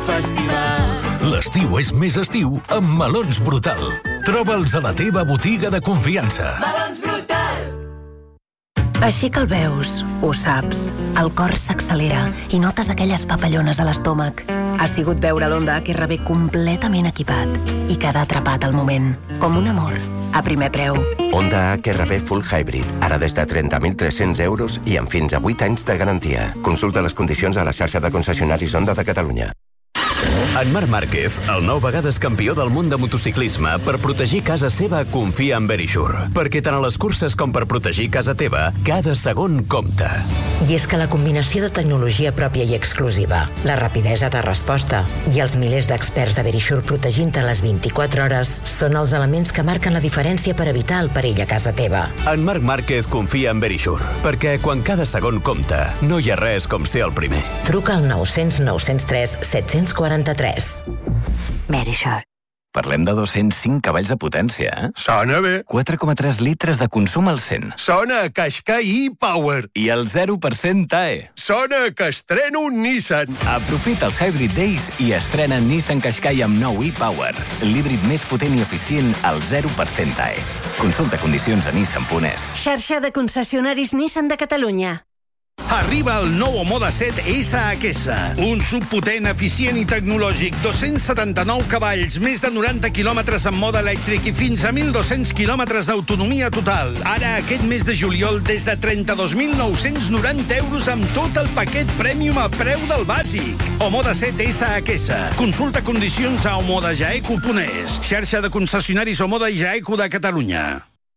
festival. L'estiu és més estiu amb Melons Brutal. Troba'ls a la teva botiga de confiança. Melons Brutal! Així que el veus, ho saps, el cor s'accelera i notes aquelles papallones a l'estómac. Ha sigut veure l'Honda HR-V completament equipat i quedar atrapat al moment, com un amor, a primer preu. Honda HR-V Full Hybrid, ara des de 30.300 euros i amb fins a 8 anys de garantia. Consulta les condicions a la xarxa de concessionaris Honda de Catalunya. En Marc Márquez, el 9 vegades campió del món de motociclisme, per protegir casa seva confia en Verisure. Perquè tant a les curses com per protegir casa teva, cada segon compta. I és que la combinació de tecnologia pròpia i exclusiva, la rapidesa de resposta i els milers d'experts de Verisure protegint-te les 24 hores són els elements que marquen la diferència per evitar el perill a casa teva. En Marc Márquez confia en Verisure, perquè quan cada segon compta, no hi ha res com ser el primer. Truca al 900 903 743. Verisure. Parlem de 205 cavalls de potència, eh? Sona bé. 4,3 litres de consum al 100. Sona a Qashqai e-Power. I el 0% TAE. Sona que estreno un Nissan. Aprofita els Hybrid Days i estrena Nissan Qashqai amb nou e-Power. L'híbrid més potent i eficient al 0% TAE. Consulta condicions a nissan.es. Xarxa de concessionaris Nissan de Catalunya. Arriba el nou Omoda 7 SHS, un subpotent, eficient i tecnològic, 279 cavalls, més de 90 quilòmetres en mode elèctric i fins a 1.200 quilòmetres d'autonomia total. Ara, aquest mes de juliol, des de 32.990 euros amb tot el paquet Premium a preu del bàsic. Omoda 7 SHS. Consulta condicions a omodajaeco.es, xarxa de concessionaris Omoda i Jaeco de Catalunya.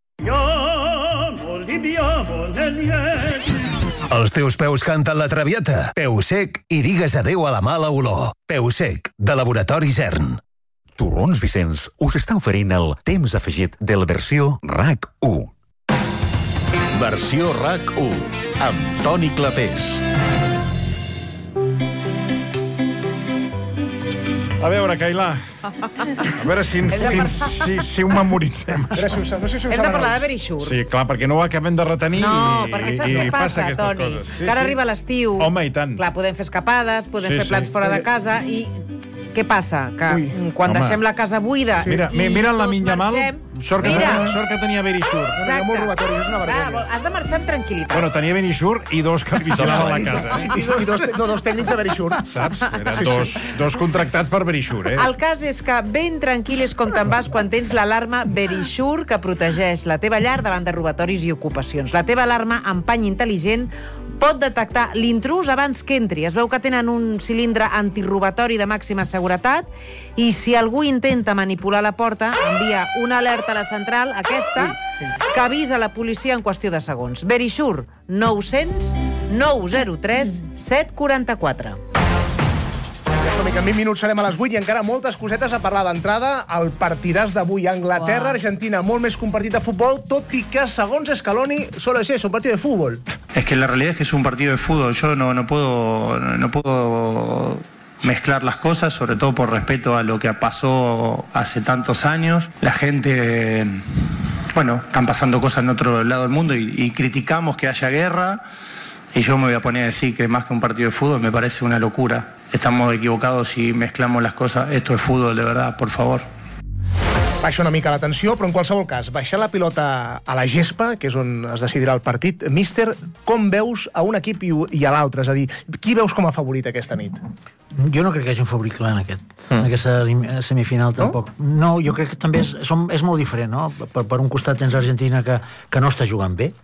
Els teus peus canten la traviata. Peu sec i digues adeu a la mala olor. Peu sec, de Laboratori Zern. Torrons Vicenç us està oferint el temps afegit de la versió RAC 1. Versió RAC 1, amb Toni Clapés. A veure, Cailà, a veure si ho memoritzem. No sé si ho Hem de parlar de Verisure. Sí, clar, perquè no ho acabem de retenir perquè saps i què passa aquestes Toni? coses. Que ara arriba l'estiu. Home, i tant. Clar, podem fer escapades, podem fer plans fora de casa i... Què passa? Que quan deixem la casa buida i mira la tots Minyamal, marxem... sort que tenia Verisure. Exacte. Has de marxar amb tranquil·litat. Bueno, tenia Verisure i dos que vigilaven la casa. I dos tècnics de Verisure. Saps? Eren dos contractats per Verisure. El cas és que ben tranquil és com te'n vas quan tens l'alarma Verisure que protegeix la teva llar davant de robatoris i ocupacions. La teva alarma amb pany intel·ligent pot detectar l'intrús abans que entri. Es veu que tenen un cilindre antirobatori de màxima seguretat i si algú intenta manipular la porta, envia una alerta a la central, aquesta, que avisa la policia en qüestió de segons. Verisure, 900 903 744. En 20 minuts serem a les 8 i encara moltes cosetes a parlar. D'entrada, el partidàs d'avui. Anglaterra-Argentina, molt més que un partit de futbol, tot i que, segons Scaloni, solo es eso, un partido de fútbol. Es que la realidad es que es un partido de fútbol. Yo no puedo mezclar las cosas, sobre todo por respeto a lo que pasó hace tantos años. La gente, están pasando cosas en otro lado del mundo y criticamos que haya guerra. Y yo me voy a poner a decir que más que un partido de fútbol me parece una locura. Estamos equivocados si mezclamos las cosas. Esto es fútbol, de verdad, por favor. Baixa una mica la tensió, però en qualsevol cas, baixar la pilota a la gespa, que és on es decidirà el partit. Míster, com veus a un equip i a l'altre? És a dir, qui veus com a favorit aquesta nit? Jo no crec que hi hagi un favorit clar en aquesta semifinal, tampoc. No, jo crec que també és molt diferent, no? Per un costat tens Argentina que no està jugant bé,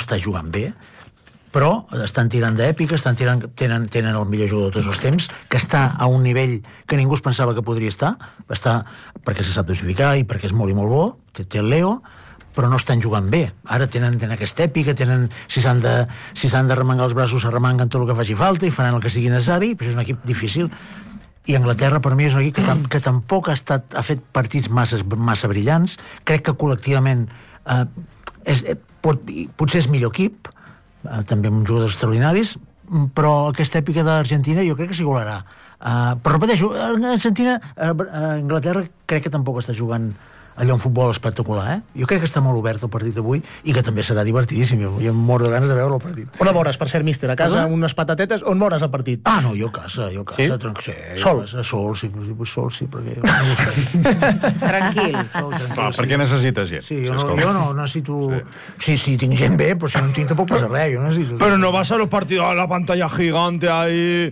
però estan tirant d'èpica, tenen el millor jugador de tots els temps, que està a un nivell que ningú es pensava que podria estar perquè se sap dosificar i perquè és molt i molt bo, té el Leo, però no estan jugant bé. Ara tenen aquesta èpica, si s'han de remengar els braços, s'arremanguen tot el que faci falta i faran el que sigui necessari, però és un equip difícil. I Anglaterra, per mi, és un equip que tampoc ha fet partits massa brillants. Crec que col·lectivament potser és millor equip, també amb uns jugadors extraordinaris, però aquesta èpica d'Argentina jo crec que s'hi colarà. Però repeteixo, Anglaterra crec que tampoc està jugant allò en futbol espectacular, Jo crec que està molt obert el partit d'avui i que també serà divertidíssim. Jo em moro de ganes de veure el partit. On el veuràs, per ser míster? A casa, amb unes patatetes? On veuràs el partit? Ah, no, jo a casa, Sí? Sol? Sol, sí, perquè... Tranquil. Per què necessites gent? Sí, jo no necessito... Sí, tinc gent bé, però si no en tinc tampoc passa res, jo necessito... Pero no vas a los partidos a la pantalla gigante ahí...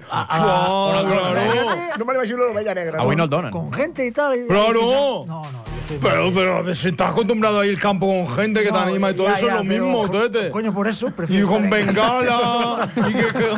No me l'imagino l'ovella negra. Avui no el donen. Con gente y tal... Claro. No, Pero si estás acostumbrado a ir al campo con gente que te anima y todo eso, es lo mismo, tete. Coño, por eso Y prefiero... con bengala, i que...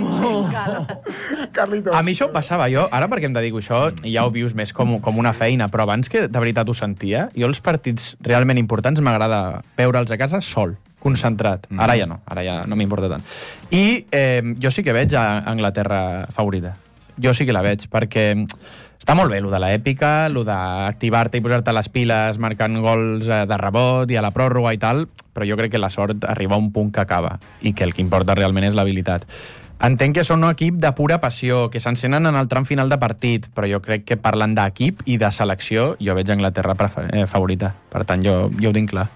Carlito. A mi això em passava, jo, ara perquè em dedico a això, ja ho vius més com una feina, però abans que de veritat ho sentia, jo els partits realment importants m'agrada veure'ls a casa sol, concentrat. Ara ja no m'importa tant. I jo sí que veig a Anglaterra favorita. Jo sí que la veig, perquè està molt bé, lo de l'èpica, lo d'activar-te i posar-te les piles marcant gols de rebot i a la pròrroga i tal, però jo crec que la sort arriba a un punt que acaba i que el que importa realment és l'habilitat. Entenc que són un equip de pura passió, que s'encenen en el tram final de partit, però jo crec que parlant d'equip i de selecció, jo veig Anglaterra favorita. Per tant, jo ho tinc clar.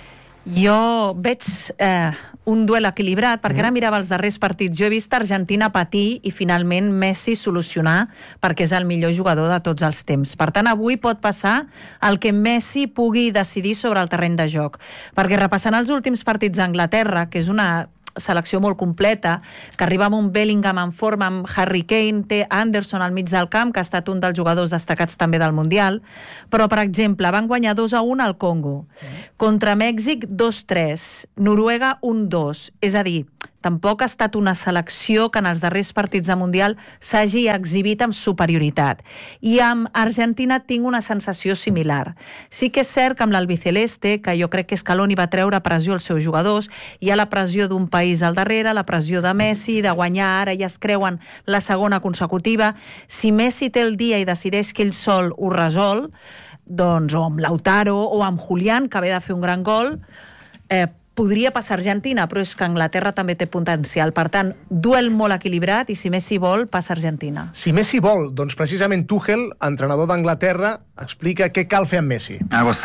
Jo veig un duel equilibrat, perquè ara mirava els darrers partits. Jo he vist Argentina patir i finalment Messi solucionar, perquè és el millor jugador de tots els temps. Per tant, avui pot passar el que Messi pugui decidir sobre el terreny de joc. Perquè repassant els últims partits d'Anglaterra, que és una selecció molt completa, que arriba amb un Bellingham en forma, amb Harry Kane, té Anderson al mig del camp, que ha estat un dels jugadors destacats també del Mundial, però, per exemple, van guanyar 2-1 al Congo, contra Mèxic 2-3, Noruega 1-2, és a dir, tampoc ha estat una selecció que en els darrers partits de Mundial s'hagi exhibit amb superioritat. I amb Argentina tinc una sensació similar. Sí que és cert que amb l'albiceleste, que jo crec que Scaloni va treure pressió als seus jugadors, hi ha la pressió d'un país al darrere, la pressió de Messi, de guanyar ara, ja es creuen la segona consecutiva. Si Messi té el dia i decideix que ell sol ho resol, doncs, o amb Lautaro, o amb Julián, que ve de fer un gran gol, podria passar Argentina, però és que Anglaterra també té potencial. Per tant, duel molt equilibrat i si Messi vol, passa Argentina. Si Messi vol, doncs precisament Tuchel, entrenador d'Anglaterra, explica què cal fer amb Messi.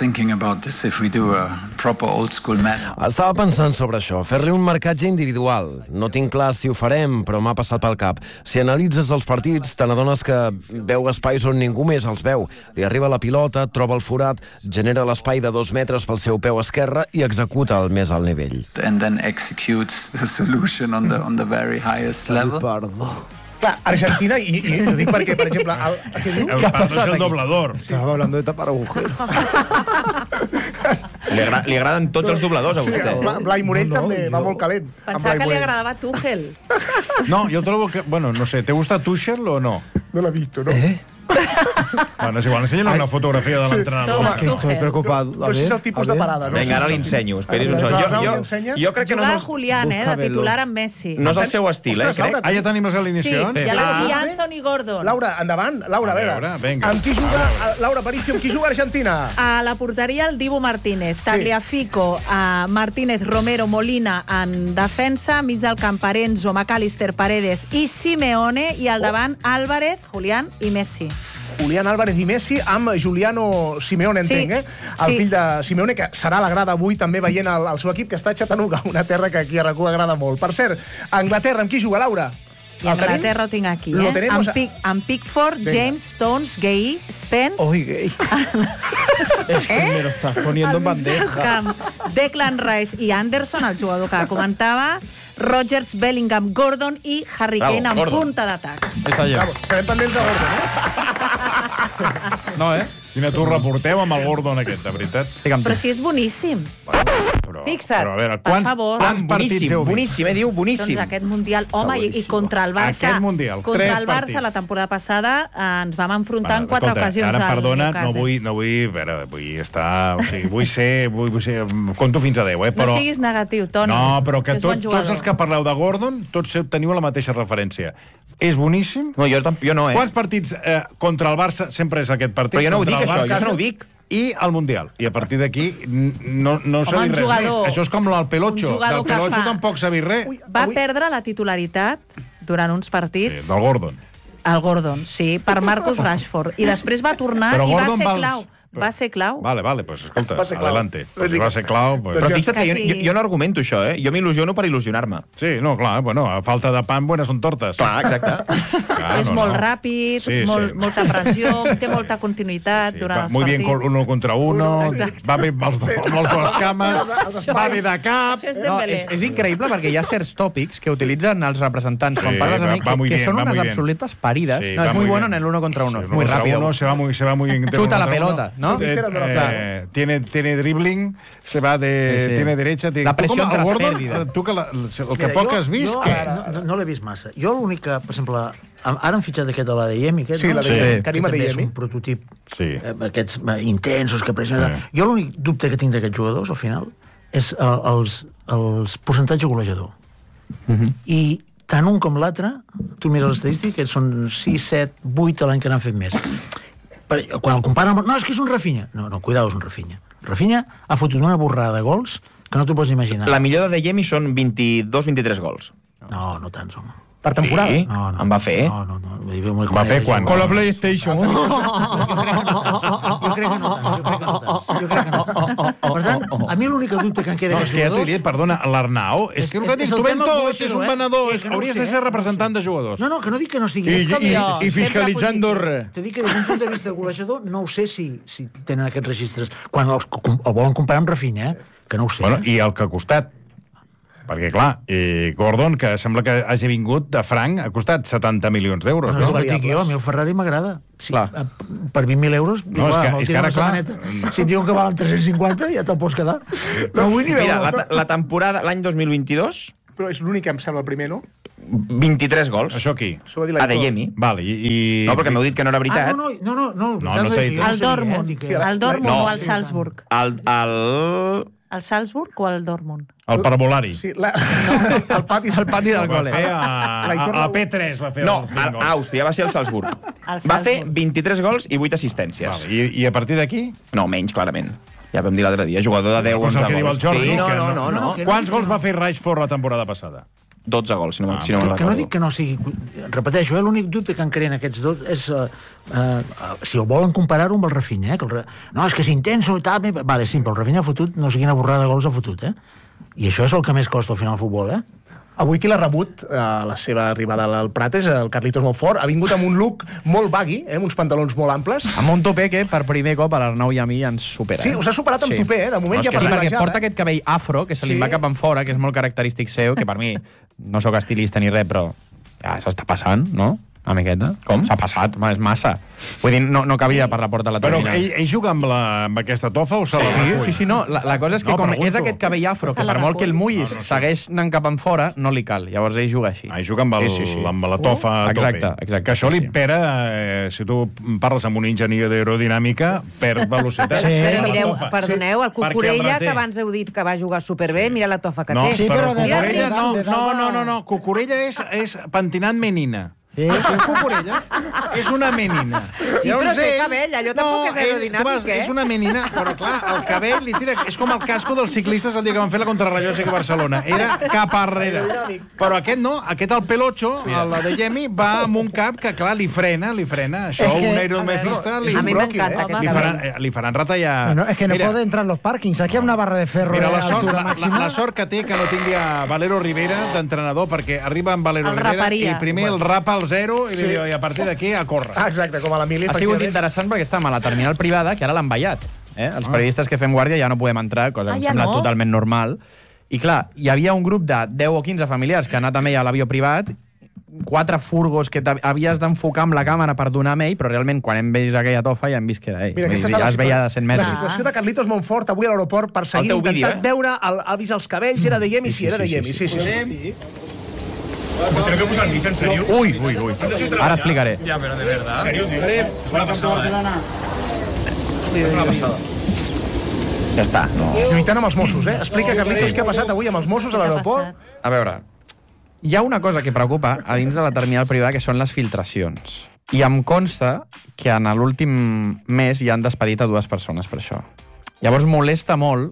Estava pensant sobre això, fer-li un marcatge individual. No tinc clar si ho farem, però m'ha passat pel cap. Si analitzes els partits, te n'adones que veu espais on ningú més els veu. Li arriba la pilota, troba el forat, genera l'espai de 2 metres pel seu peu esquerre i executa el més alt nivell. And then executes the solution on the very highest level. Clar, Argentina, i ho dic perquè, per exemple... El Pardo és el doblador. Estava hablando de tapar agujeros. Li agraden tots els dobladors a vostè. Blai Morell també va molt calent. Pensava que li agradava Tuchel. No, yo trobo que... Bueno, no sé, ¿te gusta Tuchel o no? No l'he visto, no. Bueno, és igual, ensenya'l una fotografia de l'entrenador. Que estoy preocupado. Però si és el tipus de parada, no? Vinga, ara l'ensenyo. Esperis un segon. Jo crec que no Jugava és... Julián, de titular amb Messi. No és el seu estil, crec. Ah, ja tenim les alineacions? Sí, i Anthony Gordon. Laura, endavant. Laura, a veure. Vinga. Amb qui juga, Laura Aparicio, amb qui juga Argentina? A la porteria el Dibu Martínez, Tagliafico, Martínez, Romero, Molina en defensa, mig del camp Parenzo, McAllister, Paredes i Simeone, i al davant Álvarez, Julián i Messi. Julián Álvarez i Messi amb Giuliano Simeone, entenc, el fill de Simeone, que serà a la grada avui també veient el seu equip, que està a Chattanooga, una terra que aquí a RAC1 agrada molt. Per cert, a Anglaterra, amb qui juga, Laura? I Anglaterra ho tinc aquí, amb Pickford, James, Stones, Gay, Spence... Oi, Gay. Es que me lo estás poniendo en bandeja. Declan Rice i Anderson, el jugador que comentava, Rodgers, Bellingham, Gordon i Harry Kane en punta d'atac. Serem pendents de Gordon, No, Quina tu reporteu amb el Gordon aquest, de veritat? Però si és boníssim. Fixa't, però a veure, per favor. quants partits heu vist? Boníssim, diu boníssim. Doncs aquest Mundial, home, i contra el Barça... Aquest Mundial, contra el Barça la temporada passada ens vam enfrontar en 4 ocasions. Ara, perdona, no vull estar... O sigui, vull ser... Compto fins a 10, però... No siguis negatiu, Toni. No, però que tots els que parleu de Gordon, tots teniu la mateixa referència. És boníssim? No, jo no, Quants partits contra el Barça sempre és aquest partit? Però jo no ho dic, això, jo no ho dic. I el Mundial. I a partir d'aquí no se li res més. Això és com el Pelocho. Del Pelocho tampoc s'ha vist res. Va perdre la titularitat durant uns partits. Del Gordon. El Gordon, sí, per Marcus Rashford. I després va tornar i va ser clau. Va ser clau. Vale, pues escolta, adelante. Pues va ser clau. Pues... Però fixa't que jo no argumento això, Jo m'il·lusiono per il·lusionar-me. Sí, no, clar, bueno, a falta de pan, buenas són tortes. Clar, exacte. És molt ràpid, molta pressió, té molta continuïtat durant els partits. Muy bien uno contra uno, va bé amb els dos cames, va bé de cap... És increïble perquè hi ha certs tòpics que utilitzen els representants quan parles amb mi, que són unes absolutes parides. No, es muy bueno en el uno contra uno, muy rápido. Se va muy... Chuta la pelota, ¿no? Tiene dribbling, se va de... Tiene derecha... La presión tras pérdida. Tu que el que poc has vist... No l'he vist massa. Jo l'única, per exemple, ara han fitxat aquest de l'Adeyemi, sí, Karim Adeyemi. És un prototip, aquests intensos que pressionen. Jo l'únic dubte que tinc d'aquests jugadors, al final, és els percentatge golejador. I tant un com l'altre, tu mires l'estadística, són 6, 7, 8 l'any que n'han fet més. Quan el comparen amb... No, és que és un Rafinha. No, cuidado, és un Rafinha. Rafinha ha fotut una borrada de gols que no t'ho pots imaginar. La millor de Adeyemi són 22-23 gols. No tants, home. Per temporada? Sí, en va fer. No. Va fer quan? Con la PlayStation. Jo crec que no tants. Per tant, a mi l'única dubte que em queda... No, és que ja t'ho he dit, perdona, l'Arnau, és que el que dic, tu ben tot, és un venedor, hauries de ser representant de jugadors. No, que no dic que no sigui. I fiscalitzant res. T'he dit que des d'un punt de vista de golejador no ho sé si tenen aquests registres. Quan el volen comparar amb Rafinha, que no ho sé. Bueno, i el que ha costat. Perquè, clar, Gordon, que sembla que hagi vingut de franc, ha costat 70 milions d'euros. No, és el que dic jo, a mi el Ferrari m'agrada. Per 20.000 euros, no, és que ara, clar... Si em diuen que valen 350, ja te'l pots quedar. No vull ni veure. Mira, la temporada, l'any 2022... Però és l'únic que em sembla el primer, no? 23 gols. Això aquí? Adeyemi. Vale, no, perquè m'heu dit que no era veritat. No t'he dit. El Dortmund o el Salzburg. El Salzburg o el Dortmund? El parabulari. Sí, el pati del gol. A P3 va fer... No, Àustria va ser el Salzburg. Va fer 23 gols i 8 assistències. I a partir d'aquí? No, menys, clarament. Ja vam dir l'altre dia, jugador de 10 gols. És el que diu el Jordi. No. Quants gols va fer Rashford la temporada passada? 12 gols, si no me'n recordo. Que no dic que no sigui... Repeteixo, l'únic dubte que en creen aquests dos és si el volen comparar-ho amb el Rafinha. No, és que és intenso i tal... Vale, sí, però el Rafinha ha fotut, no sé quina borrada de gols ha fotut, I això és el que més costa al final el futbol, Avui qui l'ha rebut a la seva arribada al Prat és el Carlitos Montfort. Ha vingut amb un look molt baggy, amb uns pantalons molt amples. Amb un topé que per primer cop a l'Arnau i a mi ens supera. Sí, us ha superat amb topé, De moment ja per perquè porta aquest cabell afro, que se li va cap enfora, que és molt característic seu, que per mi no sóc estilista ni res, però ja s'està passant, no? Una miqueta. Com? S'ha passat, és massa. Vull dir, no cabia per la porta de la terminal. Però ell juga amb aquesta tofa o se la... Sí, no. La cosa és que com és aquest cabell afro, que per molt que el mullis segueix anant cap enfora, no li cal. Llavors ell juga així. Ell juga amb la tofa a tope. Exacte. Que això li pera, si tu parles amb un enginyer d'aerodinàmica, perd velocitat. Mireu, perdoneu, el Cucurella, que abans heu dit que va jugar superbé, mira la tofa que té. No, però Cucurella no. Cucurella és pentinant menina. Cucurella és una menina. Sí, però té cabell, allò tampoc és aerodinàmic, És una menina, però clar, el cabell li tira... És com el casco dels ciclistes el dia que van fer la contrarrellotge aquí a Barcelona. Era cap arrere. Però aquest no, aquest el Pelocho, el Adeyemi, va amb un cap que, clar, li frena. Això un aerodinamicista li faran retallar... Es que no puede entrar en los parkings. Aquí hay una barra de ferro de altura máxima. La sort que té que no tingui a Valero Rivera d'entrenador, perquè arriba amb Valero Rivera i primer el rapa al 0 i a partir d'aquí a córrer. Exacte, com a l'Emili. Ha sigut interessant perquè estàvem a la terminal privada, que ara l'han vallat. Els periodistes que fem guàrdia ja no podem entrar, cosa que em sembla totalment normal. I clar, hi havia un grup de 10 o 15 familiars que han anat amb ell a l'avió privat, 4 furgos que havies d'enfocar amb la càmera per donar amb ell, però realment quan hem vist aquella tofa ja hem vist que era ell. Mira, ja es veia de 100 metres. La situació de Carlitos Montfort avui a l'aeroport perseguint, intentant veure, ha vist els cabells, era de Yemi, sí, era de Yemi. Sí. Creo que puso al Mitch, ¿en serio? Uy. Ahora explicaré. Ya, pero de verdad. ¿En serio? Es una pasada. Es una pasada. Ja està. Lluitant amb els Mossos, Explica, Carlitos, què ha passat avui amb els Mossos a l'aeroport. A veure, hi ha una cosa que preocupa a dins de la terminal privada, que són les filtracions. I em consta que en l'últim mes ja han despedit a 2 persones per això. Llavors molesta molt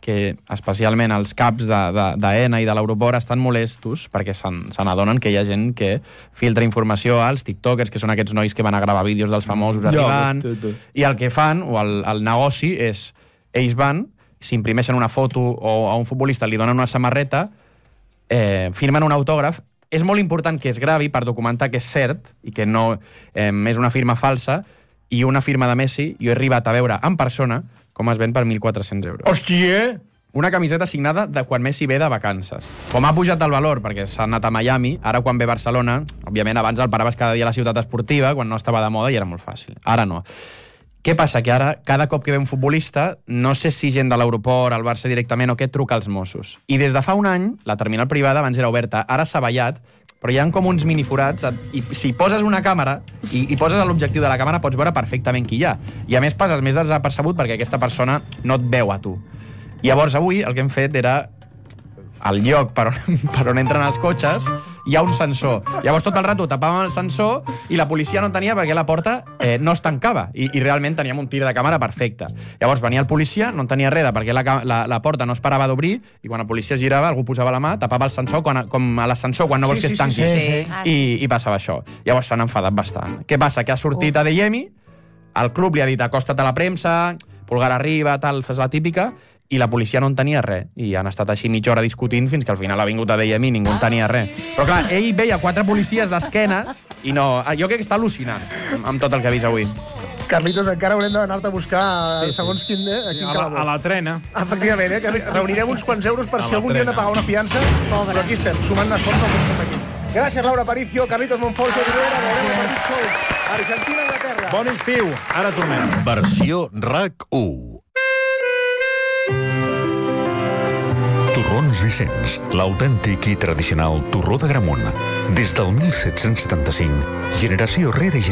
que especialment els caps d'AENA i de l'aeroport estan molestos perquè se n'adonen que hi ha gent que filtra informació als tiktokers, que són aquests nois que van a gravar vídeos dels famosos arribant, i el que fan, o el negoci, és ells van, s'imprimeixen una foto o a un futbolista li donen una samarreta, firmen un autògraf. És molt important que es gravi per documentar que és cert i que no és una firma falsa, i una firma de Messi jo he arribat a veure en persona com es ven per 1.400 euros. Hòstia! Una camiseta signada de quan Messi ve de vacances. Com ha pujat el valor, perquè s'ha anat a Miami, ara quan ve a Barcelona, òbviament abans el paraves cada dia a la ciutat esportiva, quan no estava de moda i era molt fàcil. Ara no. Què passa? Que ara, cada cop que ve un futbolista, no sé si gent de l'aeroport, al Barça directament o què, truca als Mossos. I des de fa un any, la terminal privada abans era oberta, ara s'ha ballat, però hi ha com uns miniforats, i si poses una càmera i poses l'objectiu de la càmera pots veure perfectament qui hi ha. I a més passes més desapercebut perquè aquesta persona no et veu a tu. Llavors avui el que hem fet era al lloc per on entren els cotxes hi ha un sensor. Llavors tot el rato tapàvem el sensor i la policia no tenia perquè la porta no es tancava i realment teníem un tir de càmera perfecte. Llavors venia el policia, no en tenia res perquè la porta no es parava d'obrir i quan la policia es girava algú posava la mà, tapava el sensor com a l'ascensor quan no vols que es tanqui. I passava això. Llavors s'han enfadat bastant. Què passa? Que ha sortit a Adeyemi, el club li ha dit acosta't a la premsa, Pulgar arriba, tal, fes la típica, i la policia no en tenia res. I han estat així mitja hora discutint fins que al final ha vingut a Adeyemi i ningú en tenia res. Però clar, ell veia 4 policies d'esquenes i no... Jo crec que està al·lucinant amb tot el que ha vist avui. Carlitos, encara haurem d'anar-te a buscar segons quin calabós. A la trena. Efectivament, que reunirem uns quants euros per si algun dia hem de pagar una fiança. Però aquí estem, sumant esforços aquí. Gràcies, Laura Aparicio, Carlitos Monfort, Rivera, veurem el partit sols. Argentina, Anglaterra. Bon estiu, ara tornem. Versió RAC1. Torrons Vicenç, l'autèntic i tradicional torró de Gramunt. Des del 1775, generació rere generació.